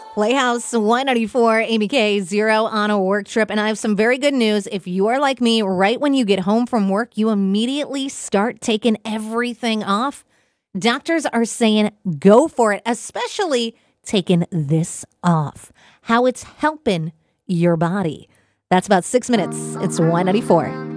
Playhouse 194, Amy K, Zero on a work trip. And I have some very good news. If you are like me, right when you get home from work, you immediately start taking everything off. Doctors are saying go for it, especially taking this off. How it's helping your body. That's about 6 minutes. It's 194.